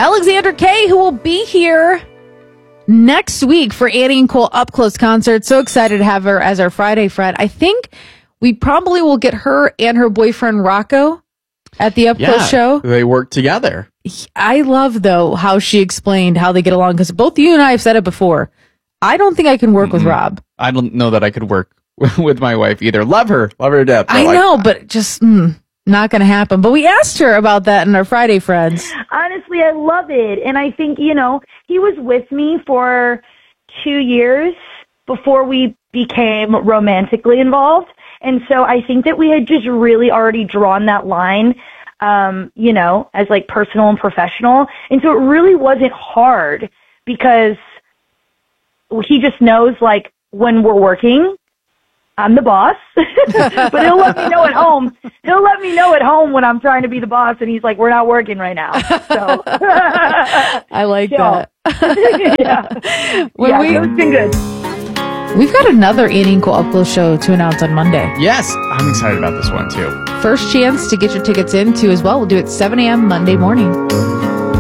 Alexander Kay, who will be here next week for Annie and Cole Up Close concert. So excited to have her as our Friday friend. I think we probably will get her and her boyfriend Rocco at the Up Close show. They work together. I love, though, how she explained how they get along, because both you and I have said it before. I don't think I can work with Rob. I don't know that I could work with my wife either. Love her to death. I know, but just not going to happen. But we asked her about that in our Friday Friends. Honestly, I love it. And I think, he was with me for 2 years before we became romantically involved. And so I think that we had just really already drawn that line, as like personal and professional. And so it really wasn't hard because he just knows, like, when we're working, I'm the boss, but he'll let me know at home. He'll let me know at home when I'm trying to be the boss, and he's like, we're not working right now. So I like that. It's been good. We've got another Annie and Cole Up Close show to announce on Monday. Yes, I'm excited about this one too. First chance to get your tickets in too as well. We'll do it 7 a.m. Monday morning.